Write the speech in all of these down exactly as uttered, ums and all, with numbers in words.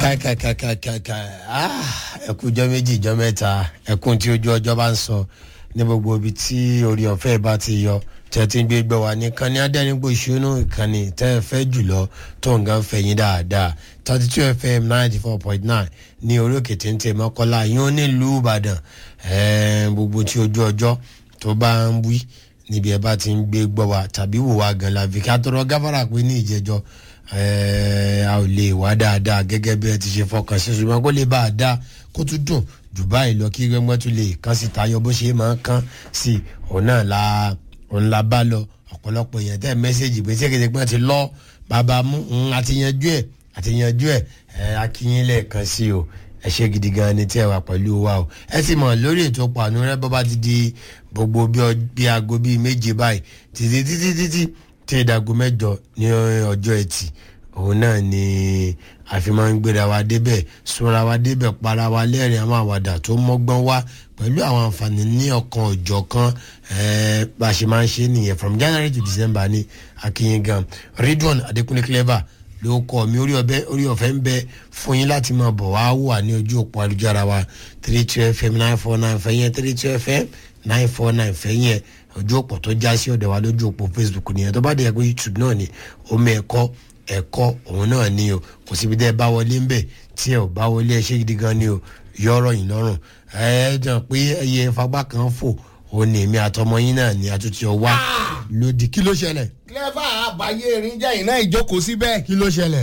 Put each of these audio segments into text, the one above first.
kàkàkàkàkà ẹkún jọ méjì jọ mẹ́ta ẹkún tí ojú ọjọ́ bá ń sọ ní gbogbo ibi tí orí ọ̀fẹ́ bá ti yọ tẹ́tí gbé gbọ́ wá ní kan ní adẹ́nigbò ìṣúná ìkànnì tẹ́ ẹ fẹ́ jùlọ tó ń gan fẹ̀yìn dáadáa thirty two f m ninety four point nine ní orí òkè téńté mọ́kọ́lá yín ó nílùú ìbàdàn gbogbo tí ojú ọjọ́ tó bá ń wí níbi ẹ bá ti ń gbé gbọ́ wá tàbí wò wá gan la fi ká tọrọ gáfárà pé ní ìjẹjọ́ a ò lè wá dáadáa gẹ́gẹ́ bí ẹ ti ṣe fọkàn sí ṣùgbọ́n kó lè bá a dá kó tún dùn jù báyìí lọ kí gbẹ́ngbẹ́ tún lè kán sí tayọ bó ṣe máa ń kán sí òun náà la òun la bá lọ ọ̀pọ̀lọpọ̀ èèyàn tẹ́ mẹ́sẹ̀gì pé ṣégeṣe pé ti lọ bàbá mú àti yanjú ẹ̀ àti yanjú ẹ̀ akínyìn lẹ́ẹ̀kan sí o ẹ ṣe gidi gan ni tí ẹ wà pẹ̀lú wa o ẹ sì mọ̀ lórí ètò pàánù rẹ bọ́ bá ti di gbogbo bí aago bíi méje báyìí títí títí títí tí ìdàgò mẹ́jọ ní ọjọ́ ẹtì òun náà ni àfi máa ń gbéra wa débẹ̀ sọ́ra wa débẹ̀ para wa lẹ́rìn àwọn àwàdà tó mọ́gbọ́n wá pẹ̀lú àwọn àǹfààní ní ọ̀kan òjọ̀ kan bá a ṣe máa ń ṣe nìyẹn from January to December ní akínyìn gan Ridwan Adekunle Clever ló kọ́ mi orí ọ̀fẹ́ ń bẹ fún yín láti máa bọ̀ wá wà ní ojú òpó ayélujára wa three two f m nine four nine fẹ́yẹn three two f m nine four nine fẹ́yẹn ojú òpó tó já sí ọ̀dẹ̀ wa lójú òpó Facebook nìyẹn tó bá dẹ̀ pé YouTube náà ni omi ẹ̀kọ́ ẹ̀kọ́ òun náà ni o kò síbi dẹ́ bá wọlé ń bẹ̀ tí ẹ ò bá wọlé ẹ ṣé gidi gan ni o yọ̀rọ̀ yìí lọ́rùn ẹ jàn pé ẹyẹ fagbá kan fò òun ni èmi àtọmọ yín náà ni àtúntì ọwá lòdì kí ló ṣẹlẹ̀. Clever àbáyé erin jẹ́ iná ìjókòó síbẹ̀. kí ló ṣẹlẹ̀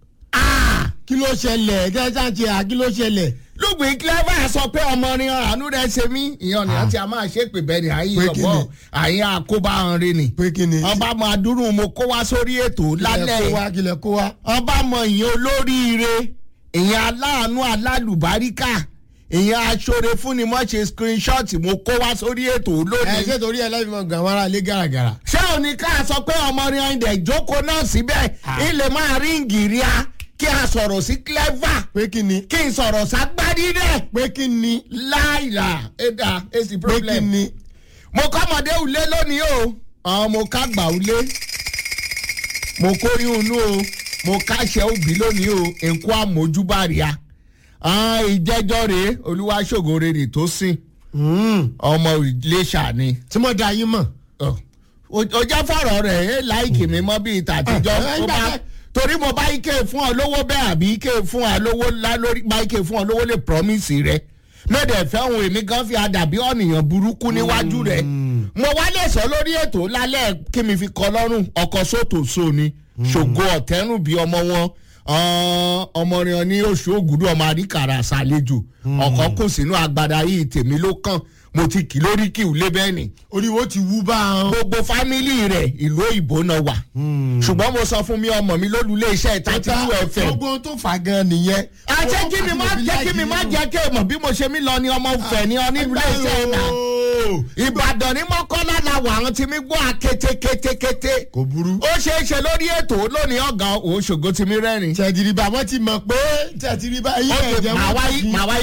kí ló ṣẹlẹ̀ gẹ́gẹ́ à kí ló ṣẹlẹ̀. lùgbìn Clever sọ pé ọmọ ni àánú rẹ ṣe mí ìyàn ni àti àmọ́ àṣepè bẹ́ẹ̀ ni àyè ìyọ̀bọ̀ àyè àkóbá ọ̀rẹ́ ni. pé kí ni. ọba mọ adúrú mo kó wá sórí ètò lálẹ́ kílẹ̀ kó wá kílẹ̀ kó wá. ọba mọ ìyẹn olóríire ìyẹn aláàánú alálùbáríkà ìyẹn aṣọre fún ni mo ṣe screenshot mo kó wá sórí ètò lónìí. ẹ ṣe torí ẹ lẹ́bi mọ gàmárà lé gàràgàrà. ṣé òní ká sọ pé ọmọ rẹ ẹ̀ǹdẹ̀ ìjókòó náà síbẹ̀ ilé máa ríǹgì rí a kí a sọ̀rọ̀ sí Clever. pé kí ni. kí n sọ̀rọ̀ ságbádí rẹ̀. pé kí ni. láìra ẹ̀dá èsì problem. pé kí ni. mo kọ́mọdé ulé lónìí o àwọn mo ká gbà ulé mo kóyún inú o mo káṣẹ òbí lónìí o nkú àmójúbàríà ìjẹ́jọ́ rèé olúwaṣògo rèé tó sìn ọmọ Iléṣà ni. tí mo da yín mọ̀. ọjọ́ fọ̀rọ̀ rẹ̀ ẹ̀ láìkì mi mọ́ bíi tàtijọ́ torí mo bá ike fún ọ lówó bẹ́ẹ̀ àbí ike fún ọ lówó lórí bá ike fún ọ lówó lè promise rẹ mẹ́ẹ̀dẹ̀ fẹ́ ohun èmi gan fi àdàbí ọ̀nìyàn burúkú níwájú rẹ̀ mo wá lè sọ lórí ètò lálẹ́ kí mi fi kọ lọ́rùn ọkọ̀ sótò so ni ṣògo ọ̀tẹ́rùn bíi ọmọ wọn ọmọrin ní oṣù ògùdù ọmọ àríkàrà ṣàlejò ọkọ̀ kò sínú agbada yìí tèmi ló kàn mo ti kì lórí kí ò lé bẹ́ẹ̀ ni. oríwo ti wú bá a. gbogbo fámìlì rẹ̀ ìlú òyìnbó náà wà. ṣùgbọ́n mo sọ fún mi ọmọ mi lólulẹ̀ iṣẹ́ thirty two f m. gbogbo tó fà gan nìyẹn. àṣẹ kí mi má jẹ́ kí mi má jẹ́ kí èèmọ̀ bí mo ṣe mí lọ ni ọmọ fẹ̀ ni onílé iṣẹ́ náà. Ìbàdàn ní Mọ́kọ́lá la wà àwọn tí mi gbọ́ akétékétékété. kò burú. ó ṣeé ṣe lórí ètò lónìí ọ̀gá Òṣogbo tí mi rẹ́rìn. tẹ̀jìrìbà wọ́n ti mọ̀ pé tẹ̀jìrìbà yìí ẹ̀jẹ̀ wọ́n ti.